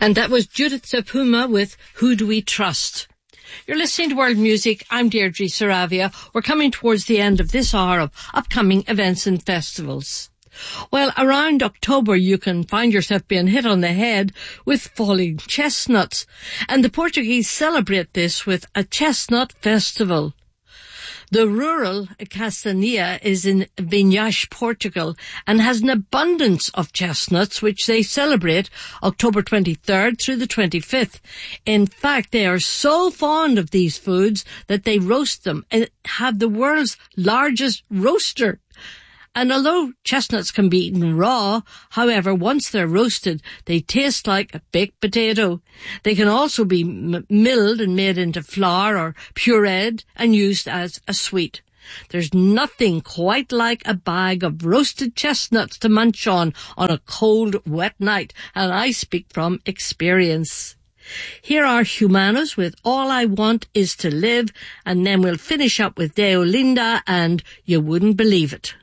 And that was Judith Sapuma with Who Do We Trust? You're listening to World Music. I'm Deirdre Saravia. We're coming towards the end of this hour of upcoming events and festivals. Well, around October you can find yourself being hit on the head with falling chestnuts. And the Portuguese celebrate this with a chestnut festival. The rural Castanea is in Vinhas, Portugal, and has an abundance of chestnuts, which they celebrate October 23rd through the 25th. In fact, they are so fond of these foods that they roast them and have the world's largest roaster. And although chestnuts can be eaten raw, however, once they're roasted, they taste like a baked potato. They can also be milled and made into flour or pureed and used as a sweet. There's nothing quite like a bag of roasted chestnuts to munch on a cold, wet night, and I speak from experience. Here are Humanos with All I Want Is to Live, and then we'll finish up with Deo Linda and You Wouldn't Believe It.